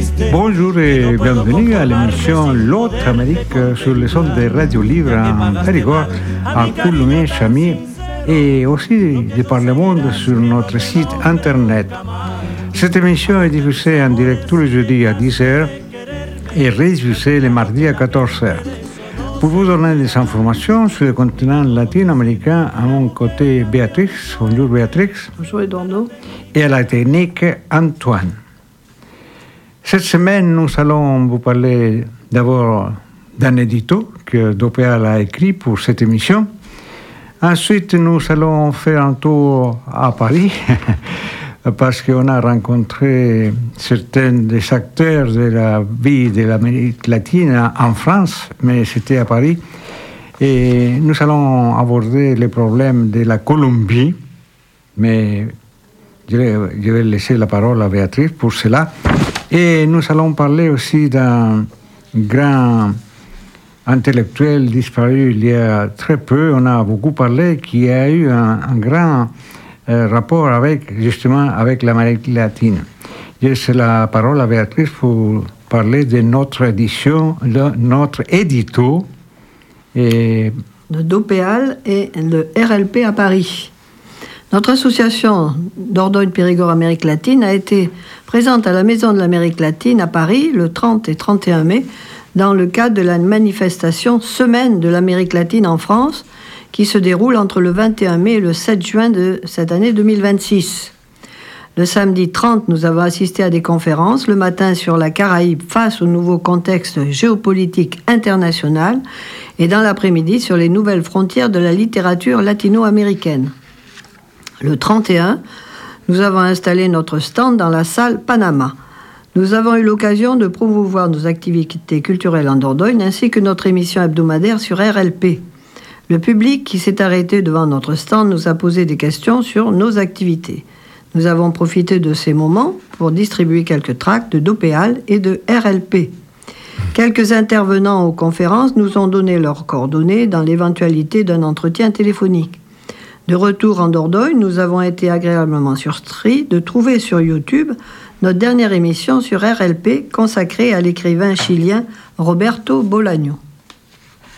Bonjour et bienvenue à l'émission L'autre Amérique sur les ondes de Radio Libre en Périgord, à Coulommiers, Chamy et aussi de par le monde sur notre site internet. Cette émission est diffusée en direct tous les jeudis à 10h et rediffusée les mardis à 14h. Pour vous donner des informations sur le continent latino-américain, à mon côté Béatrix. Bonjour Béatrix. Bonjour Eduardo. Et à la technique Antoine. Cette semaine, nous allons vous parler d'abord d'un édito que Dopéal a écrit pour cette émission. Ensuite, nous allons faire un tour à Paris parce qu'on a rencontré certains des acteurs de la vie de l'Amérique latine en France, mais c'était à Paris. Et nous allons aborder les problèmes de la Colombie, mais je vais laisser la parole à Béatrice pour cela. Et nous allons parler aussi d'un grand intellectuel disparu il y a très peu, on a beaucoup parlé, qui a eu un grand rapport justement avec l'Amérique latine. Je laisse la parole à Béatrice pour parler de notre édition, de notre édito. De Dopéal et le RLP à Paris. Notre association Dordogne-Périgord Amérique latine a été présente à la Maison de l'Amérique latine à Paris le 30 et 31 mai dans le cadre de la manifestation Semaine de l'Amérique latine en France qui se déroule entre le 21 mai et le 7 juin de cette année 2026. Le samedi 30, nous avons assisté à des conférences, le matin sur la Caraïbe face au nouveau contexte géopolitique international et dans l'après-midi sur les nouvelles frontières de la littérature latino-américaine. Le 31, nous avons installé notre stand dans la salle Panama. Nous avons eu l'occasion de promouvoir nos activités culturelles en Dordogne ainsi que notre émission hebdomadaire sur RLP. Le public qui s'est arrêté devant notre stand nous a posé des questions sur nos activités. Nous avons profité de ces moments pour distribuer quelques tracts de Dopéal et de RLP. Quelques intervenants aux conférences nous ont donné leurs coordonnées dans l'éventualité d'un entretien téléphonique. De retour en Dordogne, nous avons été agréablement surpris de trouver sur YouTube notre dernière émission sur RLP consacrée à l'écrivain chilien Roberto Bolaño.